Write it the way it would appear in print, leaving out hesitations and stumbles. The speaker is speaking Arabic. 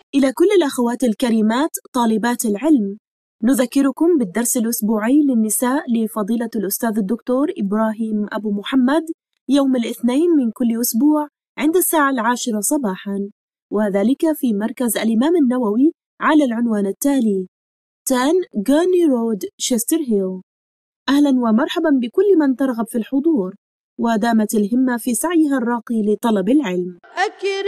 إلى كل الأخوات الكريمات طالبات العلم، نذكركم بالدرس الأسبوعي للنساء لفضيلة الأستاذ الدكتور إبراهيم أبو محمد يوم الاثنين من كل أسبوع عند الساعة 10 صباحا، وذلك في مركز الإمام النووي على العنوان التالي 10 غورني رود شيستر هيل. أهلا ومرحبا بكل من ترغب في الحضور ودامت الهمة في سعيها الراقي لطلب العلم.